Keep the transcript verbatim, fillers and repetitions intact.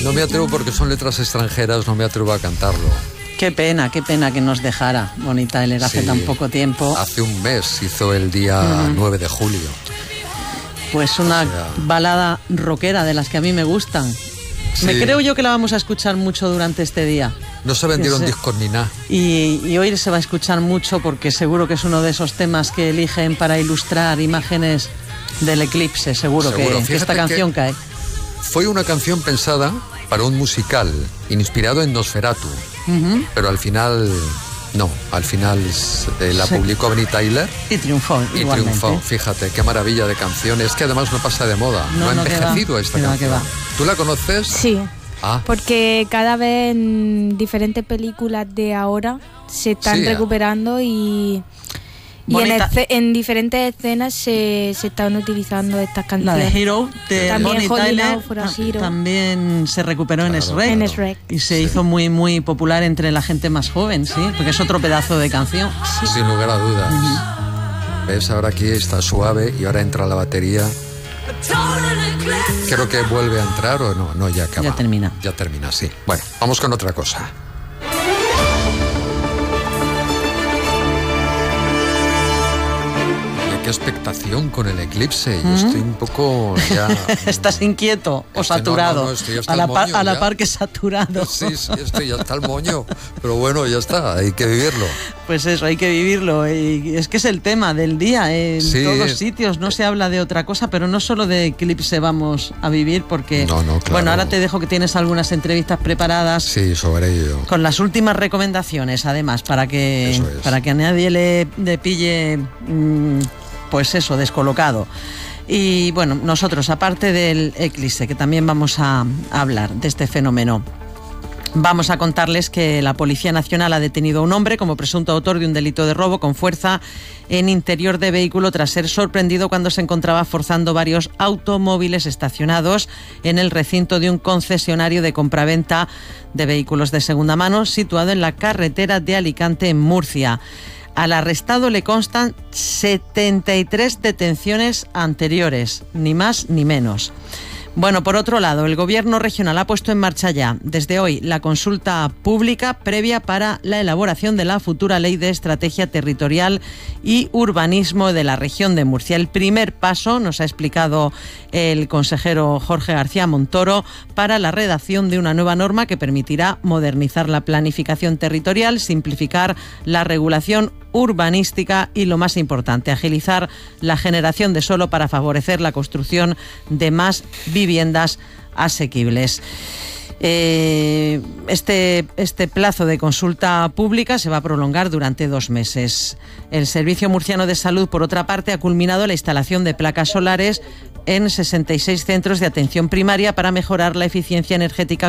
No me atrevo porque son letras extranjeras, no me atrevo a cantarlo. Qué pena, qué pena que nos dejara Bonnie Tyler hace Sí, tan poco tiempo. Hace un mes hizo el día uh-huh. nueve de julio. Pues una o sea... balada rockera de las que a mí me gustan. Sí. Me creo yo que la vamos a escuchar mucho durante este día. No se vendieron Ese... discos ni nada. Y, y hoy se va a escuchar mucho porque seguro que es uno de esos temas que eligen para ilustrar imágenes del eclipse. Seguro, seguro. que, que esta canción que cae. Fue una canción pensada para un musical inspirado en Nosferatu. Uh-huh. Pero al final... No, al final eh, la sí. publicó Bonnie Tyler. Y triunfó, Y igualmente. triunfó, fíjate, qué maravilla de canción. Es que además no pasa de moda. No, no ha envejecido va, esta va, canción. ¿Tú la conoces? Sí. Ah. Porque cada vez en diferentes películas de ahora se están sí, recuperando y... Y en, esce- en diferentes escenas se, se están utilizando estas canciones. La de Hero de también Bonnie Tyler ta- también se recuperó claro, en Shrek. En Shrek. Y se sí. hizo muy muy popular entre la gente más joven, sí, porque es otro pedazo de canción. Sí. Sin lugar a dudas. Uh-huh. ¿Ves? Ahora aquí está suave y ahora entra la batería. Creo que vuelve a entrar o no. No, ya acaba. Ya termina. Ya termina, sí. Bueno, vamos con otra cosa. Qué expectación con el eclipse. Yo ¿Mm? estoy un poco ya... ¿Estás inquieto o este, saturado? No, no, no, estoy hasta a, la el moño, par, a la ya. par que saturado. Sí, sí, estoy hasta el moño. Pero bueno, ya está, hay que vivirlo. Pues eso, hay que vivirlo. Y es que es el tema del día. En sí. todos sitios no se habla de otra cosa, pero no solo de eclipse vamos a vivir, porque... No, no, claro. Bueno, ahora te dejo que tienes algunas entrevistas preparadas. Sí, sobre ello. Con las últimas recomendaciones, además, para que, eso es. para que a nadie le, le pille... Mmm, pues eso, descolocado. Y bueno, nosotros, aparte del eclipse, que también vamos a, a hablar de este fenómeno, vamos a contarles que la Policía Nacional ha detenido a un hombre como presunto autor de un delito de robo con fuerza en interior de vehículo tras ser sorprendido cuando se encontraba forzando varios automóviles estacionados en el recinto de un concesionario de compraventa de vehículos de segunda mano situado en la carretera de Alicante, en Murcia. Al arrestado le constan setenta y tres detenciones anteriores, ni más ni menos. Bueno, por otro lado, el Gobierno regional ha puesto en marcha ya, desde hoy, la consulta pública previa para la elaboración de la futura Ley de Estrategia Territorial y Urbanismo de la región de Murcia. El primer paso, nos ha explicado el consejero Jorge García Montoro, para la redacción de una nueva norma que permitirá modernizar la planificación territorial, simplificar la regulación urbanística y, lo más importante, agilizar la generación de suelo para favorecer la construcción de más viviendas asequibles. Eh, este, este plazo de consulta pública se va a prolongar durante dos meses. El Servicio Murciano de Salud, por otra parte, ha culminado la instalación de placas solares en sesenta y seis centros de atención primaria para mejorar la eficiencia energética